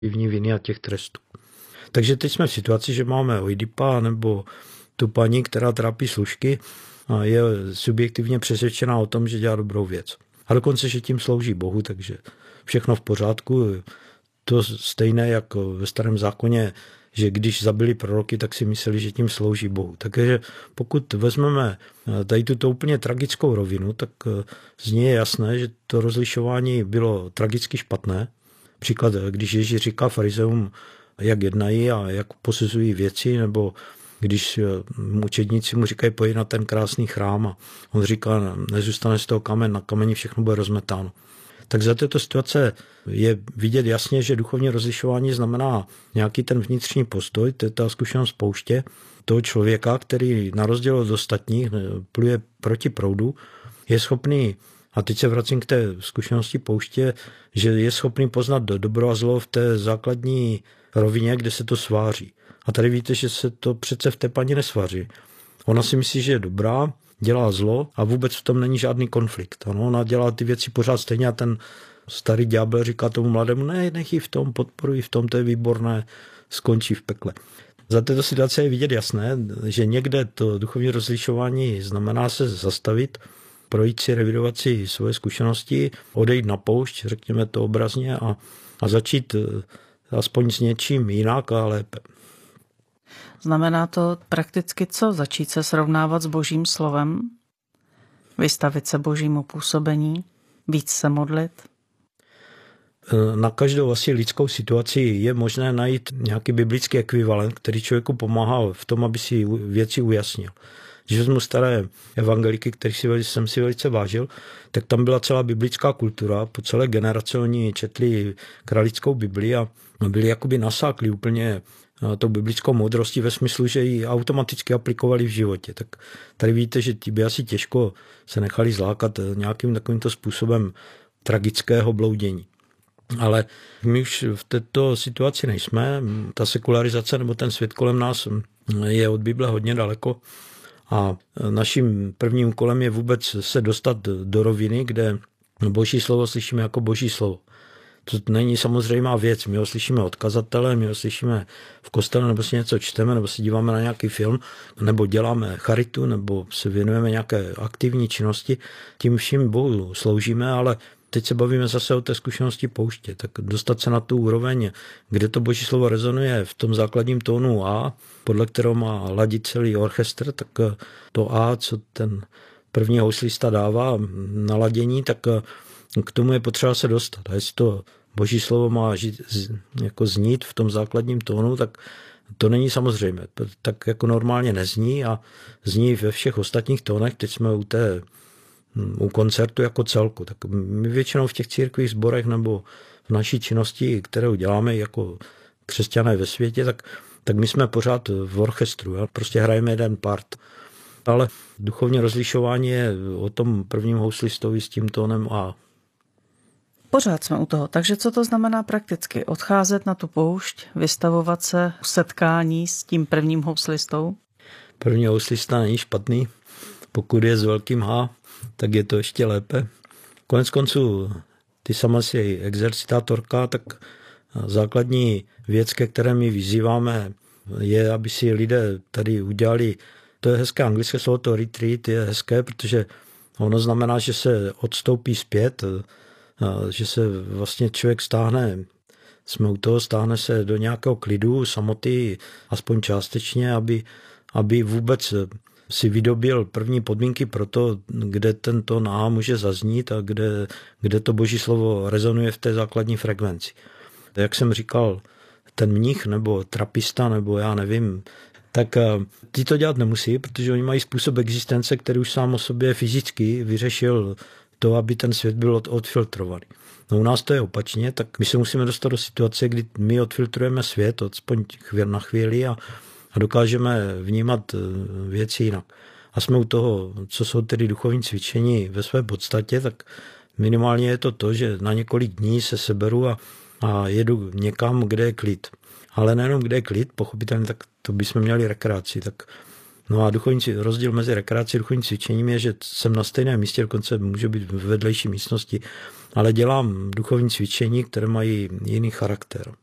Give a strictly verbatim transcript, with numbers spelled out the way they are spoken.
viny a těch trestů. Takže teď jsme v situaci, že máme Oidipa nebo tu paní, která trápí služky a je subjektivně přesvědčená o tom, že dělá dobrou věc. A dokonce, že tím slouží Bohu, takže všechno v pořádku. To stejné jako ve Starém zákoně, že když zabili proroky, tak si mysleli, že tím slouží Bohu. Takže pokud vezmeme tady tuto úplně tragickou rovinu, tak z ní je jasné, že to rozlišování bylo tragicky špatné. Příklad, když Ježíš říká farizeům, jak jednají a jak posuzují věci, nebo když učedníci mu říkají, pojď na ten krásný chrám a on říká, nezůstane z toho kamen, na kameni všechno bude rozmetáno. Tak za této situace je vidět jasně, že duchovní rozlišování znamená nějaký ten vnitřní postoj, to je ta zkušenost pouště toho člověka, který na rozdíl od ostatních pluje proti proudu, je schopný, a teď se vracím k té zkušenosti pouště, že je schopný poznat dobro a zlo v té základní rovině, kde se to sváří. A tady víte, že se to přece v té paní nesvaří. Ona si myslí, že je dobrá, dělá zlo a vůbec v tom není žádný konflikt. Ano, ona dělá ty věci pořád stejně a ten starý ďábel říká tomu mladému, ne, nech ji v tom, podporuj v tom, to je výborné, skončí v pekle. Za této situace je vidět jasné, že někde to duchovní rozlišování znamená se zastavit, projít si, revidovat si svoje zkušenosti, odejít na poušť, řekněme to obrazně, a, a začít aspoň s něčím jinak a lépe. Znamená to prakticky co? Začít se srovnávat s Božím slovem? Vystavit se Božímu působení? Víc se modlit? Na každou asi lidskou situaci je možné najít nějaký biblický ekvivalent, který člověku pomáhá v tom, aby si věci ujasnil. Když vezmu staré evangeliky, který si, jsem si velice vážil, tak tam byla celá biblická kultura. Po celé generace oni četli kralickou Bibli a byli jakoby nasákli úplně tou biblickou moudrostí ve smyslu, že ji automaticky aplikovali v životě. Tak tady víte, že ti by asi těžko se nechali zlákat nějakým takovýmto způsobem tragického bloudění. Ale my už v této situaci nejsme. Ta sekularizace nebo ten svět kolem nás je od Bible hodně daleko. A naším prvním úkolem je vůbec se dostat do roviny, kde Boží slovo slyšíme jako Boží slovo. To není samozřejmá věc. My ho slyšíme od kazatele, my ho slyšíme v kostele, nebo si něco čteme, nebo si díváme na nějaký film, nebo děláme charitu, nebo se věnujeme nějaké aktivní činnosti. Tím vším Bohu sloužíme, ale teď se bavíme zase o té zkušenosti pouště. Tak dostat se na tu úroveň, kde to Boží slovo rezonuje v tom základním tónu A, podle kterého má ladit celý orchestr, tak to A, co ten první houslista dává na ladění, tak k tomu je potřeba se dostat. A jestli to Boží slovo má žít, jako znít v tom základním tónu, tak to není samozřejmé. Tak jako normálně nezní a zní ve všech ostatních tónech. Teď jsme u té u koncertu jako celku. Tak my většinou v těch církvích, sborech nebo v naší činnosti, kterou děláme jako křesťané ve světě, tak, tak my jsme pořád v orchestru. Jo? Prostě hrajeme jeden part. Ale duchovní rozlišování je o tom prvním houslistovi s tím tónem A. Pořád jsme u toho. Takže co to znamená prakticky? Odcházet na tu poušť, vystavovat se v setkání s tím prvním houslistou? První houslista není špatný. Pokud je s velkým H, tak je to ještě lépe. Konec konců, ty sama si exercitátorka, tak základní věc, ke které my vyzýváme, je, aby si lidé tady udělali, to je hezké anglické slovo, to retreat je hezké, protože ono znamená, že se odstoupí zpět, že se vlastně člověk stáhne, jsme u toho, stáhne se do nějakého klidu, samoty, aspoň částečně, aby, aby vůbec si vydobil první podmínky pro to, kde tento ná může zaznít a kde, kde to Boží slovo rezonuje v té základní frekvenci. Jak jsem říkal, ten mnich nebo trapista nebo já nevím, tak ty to dělat nemusí, protože oni mají způsob existence, který už sám o sobě fyzicky vyřešil to, aby ten svět byl od, odfiltrovaný. No u nás to je opačně, tak my se musíme dostat do situace, kdy my odfiltrujeme svět, aspoň na chvíli a a dokážeme vnímat věci jinak. A jsme u toho, co jsou tedy duchovní cvičení ve své podstatě, tak minimálně je to to, že na několik dní se seberu a, a jedu někam, kde je klid. Ale nejenom kde je klid, pochopitelně, tak to bychom měli rekreaci. Tak, no a duchovní, rozdíl mezi rekreací a duchovním cvičením je, že jsem na stejném místě, dokonce může být v vedlejší místnosti, ale dělám duchovní cvičení, které mají jiný charakter.